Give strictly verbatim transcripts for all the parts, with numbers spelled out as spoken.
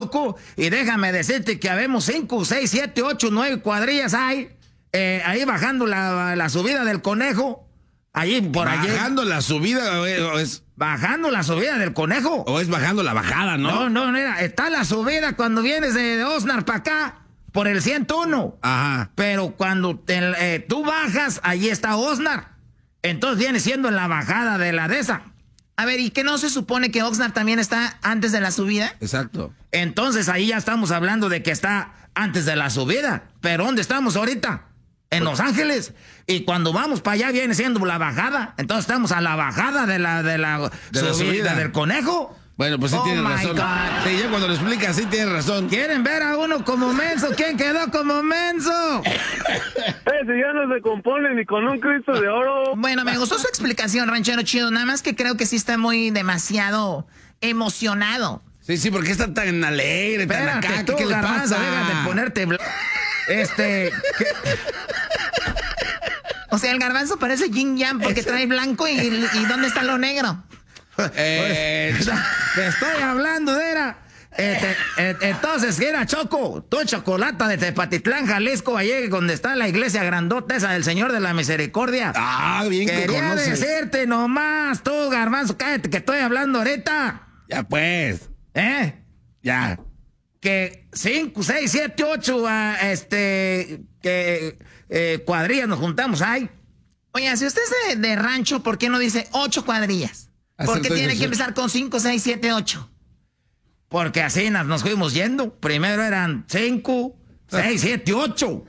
Choco, y déjame decirte que habemos cinco, seis, siete, ocho, nueve cuadrillas hay, eh, ahí bajando la, la subida del Conejo, allí por allí. ¿Bajando la subida o es...? Bajando la subida del Conejo. ¿O es bajando la bajada, no? No, no, mira, está la subida cuando vienes de Oxnard para acá, por el ciento uno. Ajá. Pero cuando te, eh, tú bajas, allí está Oxnard. Entonces viene siendo en la bajada de la de esa. A ver, ¿y qué no se supone que Oxnard también está antes de la subida? Exacto. Entonces ahí ya estamos hablando de que está antes de la subida. Pero ¿dónde estamos ahorita? En Los Ángeles. Y cuando vamos para allá viene siendo la bajada. Entonces estamos a la bajada de la, de la, de subida, la subida del Conejo. Bueno, pues sí Oh tienes my razón. God. Sí, ya cuando lo explicas, sí tienes razón. ¿Quieren ver a uno como menso? ¿Quién quedó como menso? Ese ya no se compone ni con un Cristo de oro. Bueno, me gustó su explicación, ranchero chido. Nada más que creo que sí está muy demasiado emocionado. Sí, sí, porque está tan alegre, tan Espérate, acá. tú, ¿Qué le Garbanzo, pasa? déjate ponerte... bla- Este... ¿qué? O sea, el garbanzo parece Yin Yang porque trae blanco y, y ¿dónde está lo negro? Eh, Te estoy hablando de era... Este, eh, entonces, era Choco, tu chocolata de Tepatitlán, Jalisco, allí donde está la iglesia grandota esa del Señor de la Misericordia. ah, bien que Quería conoces. decirte nomás, tú, Garbanzo, cállate que estoy hablando ahorita. Ya pues, ¿Eh? ya. Que cinco, seis, siete, ocho, ah, este, que eh, cuadrillas nos juntamos ahí. Oye, si usted es de, de rancho, ¿por qué no dice ocho cuadrillas? ¿Por qué Acertó tiene Jesús. que empezar con cinco, seis, siete, ocho? Porque así nos, nos fuimos yendo. Primero eran cinco, seis, siete, ocho.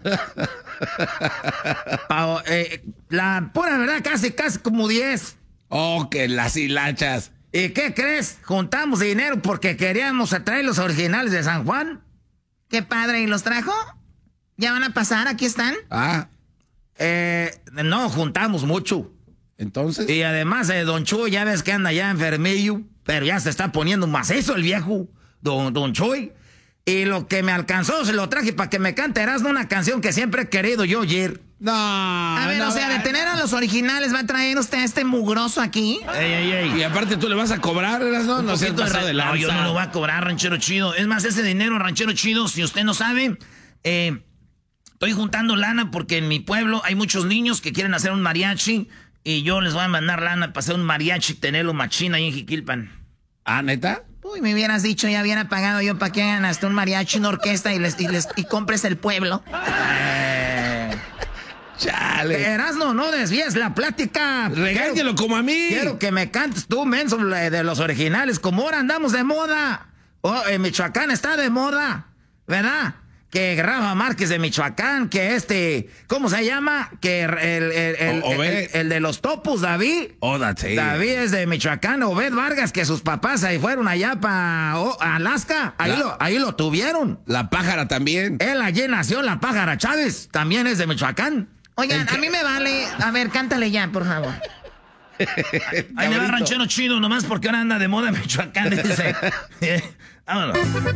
Pa- eh, la pura verdad, casi, casi como diez. Oh, que las hilachas. ¿Y qué crees? Juntamos dinero porque queríamos traer los originales de San Juan. Qué padre, ¿y los trajo? ¿Ya van a pasar? ¿Aquí están? Ah, Eh, no, juntamos mucho. entonces. Y además, eh, don Chuy, ya ves que anda ya enfermillo, pero ya se está poniendo macizo el viejo, don, don Chuy. Y lo que me alcanzó se lo traje para que me cante Erasmo una canción que siempre he querido yo oír. No. A ver, no, o sea, de ay, tener a los originales, ¿va a traer usted a este mugroso aquí? Ey, ey, ey. Y aparte tú le vas a cobrar, ¿verdad? No, no seas Poquito de pasado de re- No, lanza. yo no lo voy a cobrar, ranchero chido. Es más, ese dinero, ranchero chido, si usted no sabe, eh, estoy juntando lana porque en mi pueblo hay muchos niños que quieren hacer un mariachi y yo les voy a mandar lana para hacer un mariachi, tenerlo machina ahí en Jiquilpan. Ah, ¿neta? Uy, me hubieras dicho, ya hubiera pagado yo para que hagan hasta un mariachi, una orquesta y les, y les y compres el pueblo. Eh, Chale. Erasmo, no desvíes la plática. Regáñelo como a mí. Quiero que me cantes tú, menso, de los originales. Como ahora andamos de moda. Oh, en Michoacán está de moda, ¿verdad? Que Rafa Márquez de Michoacán, que este, ¿cómo se llama? Que el, el, el, O- el, Obed. el de los topos, David. Oh, that's it. David es de Michoacán, Obed Vargas, que sus papás ahí fueron allá para Alaska. Ahí, La- lo, ahí lo tuvieron. La pájara también. Él allí nació, la pájara Chávez, también es de Michoacán. Oigan, a mí me vale... A ver, cántale ya, por favor. Ahí le va ranchero chido, nomás porque ahora anda de moda en Michoacán, dice. Vámonos.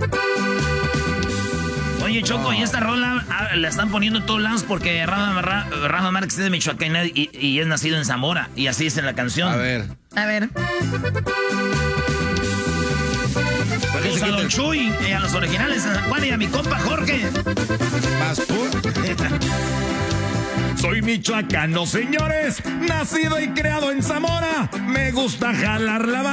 Oye, Choco, y esta rola ah, la están poniendo en todos lados porque Rafa, Ra- Rafa Márquez es de Michoacán y, y es nacido en Zamora. Y así es en la canción. A ver. A ver. Saludos a Don Chuy, y a los originales de San Juan y a mi compa Jorge. Vas tú. Soy michoacano, señores, nacido y creado en Zamora. Me gusta jalar la